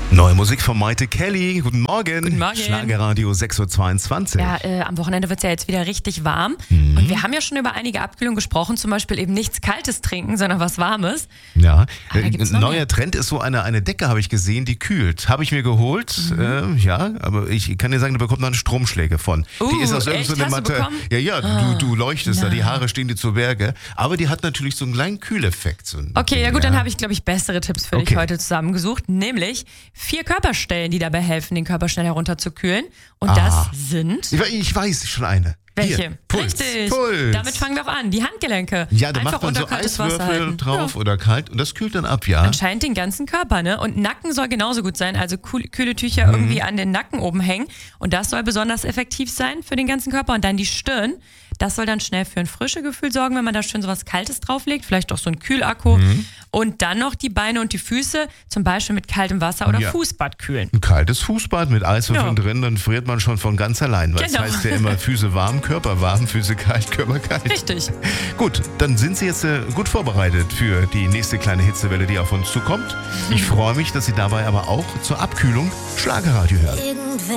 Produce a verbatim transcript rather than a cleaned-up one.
Neue Musik von Maite Kelly. Guten Morgen. Guten Morgen. Schlagerradio sechs Uhr zweiundzwanzig. Ja, äh, am Wochenende wird es ja jetzt wieder richtig warm. Mhm. Und wir haben ja schon über einige Abkühlungen gesprochen. Zum Beispiel eben nichts Kaltes trinken, sondern was Warmes. Ja, Aber da äh, gibt's ein noch neuer mehr. Trend ist so eine, eine Decke, habe ich gesehen, die kühlt. Habe ich mir geholt. Mhm. Äh, ja, aber ich kann dir sagen, da bekommt man Stromschläge von. Uh, die ist aus echt? irgendeiner Hast du Matte. bekommen? Ja, ja, Ah, du, du leuchtest da, die nein. Haare stehen dir zu Berge. Aber die hat natürlich so einen kleinen Kühleffekt. So ein- Okay, ja gut, dann habe ich, glaube ich, bessere Tipps für Okay. dich heute zusammengesucht. Nämlich vier Körperstellen, die dabei helfen, den Körper schnell herunterzukühlen. Und Ah. das sind... Ich, ich weiß schon eine. Welche? Hier, Puls. Richtig. Puls. Damit fangen wir auch an. Die Handgelenke. Ja, da Einfach macht man so unter kaltes Wasser Eiswürfel halten. drauf Ja. oder kalt und das kühlt dann ab, ja. Anscheinend den ganzen Körper, ne? Und Nacken soll genauso gut sein, also kühl- kühle Tücher Mhm. irgendwie an den Nacken oben hängen. Und das soll besonders effektiv sein für den ganzen Körper. Und dann die Stirn, das soll dann schnell für ein frisches Gefühl sorgen, wenn man da schön so was Kaltes drauflegt, vielleicht auch so ein Kühlakku. Mhm. Und dann noch die Beine und die Füße, zum Beispiel mit kaltem Wasser oder Ja. Fußbad kühlen. Ein kaltes Fußbad mit Eiswürfeln Ja. drin, dann friert man schon von ganz allein. Weil Genau. es heißt ja immer Füße warm, Körper warm, Füße kalt, Körper kalt. Richtig. Gut, dann sind Sie jetzt äh, gut vorbereitet für die nächste kleine Hitzewelle, die auf uns zukommt. Ich freue mich, dass Sie dabei aber auch zur Abkühlung Schlagerradio hören. Irgendwer